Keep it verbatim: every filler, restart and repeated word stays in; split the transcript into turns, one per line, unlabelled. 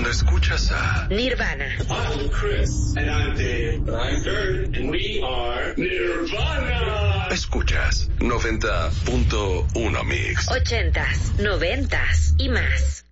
Cuando escuchas a
Nirvana.
I'm Chris. And I'm Dave. And I'm Kurt. And we are Nirvana.
Escuchas noventa punto uno Mix.
Ochentas, noventas y más.